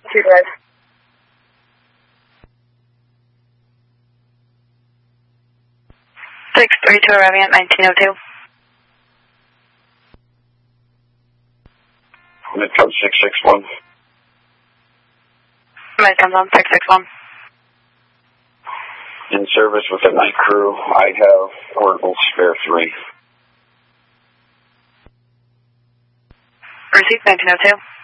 2 drive. 632 arriving at 1902. Midcom 661. Midcom on 661. In service with the night crew, I have portable spare 3. Received 1902.